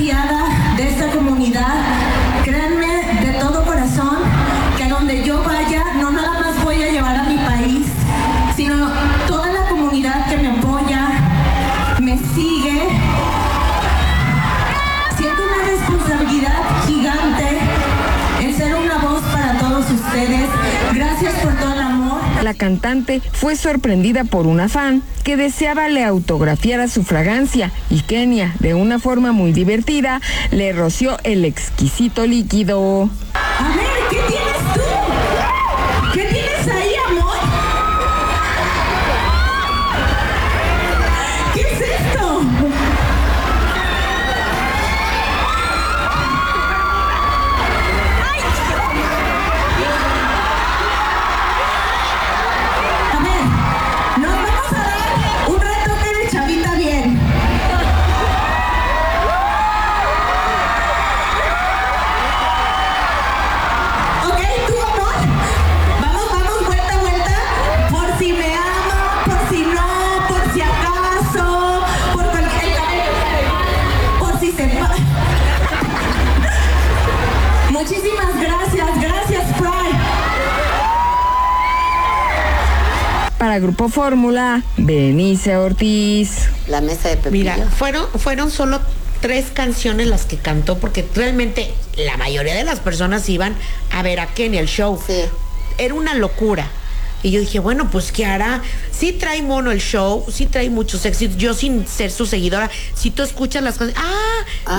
contagiada de esta comunidad. Créanme de todo corazón que a donde yo vaya, no nada más voy a llevar a mi país, sino toda la comunidad que me apoya, me sigue. Siento una responsabilidad gigante en ser una voz para todos ustedes. Gracias por todo el amor. La cantante fue sorprendida por una fan que deseaba le autografiara su fragancia y Kenia, de una forma muy divertida, le roció el exquisito líquido. A ver, ¿qué tienes tú? ¿Qué tienes ahí, amor? ¿Qué es esto? Muchísimas gracias, Pride. Para Grupo Fórmula, Berenice Ortiz. La mesa de Pepillo. Mira, fueron solo 3 canciones las que cantó, porque realmente la mayoría de las personas iban a ver a Kenia, el show. Sí. Era una locura. Y yo dije, bueno, pues ¿qué hará? Sí trae mono el show, sí trae muchos éxitos. Yo sin ser su seguidora, si tú escuchas las canciones,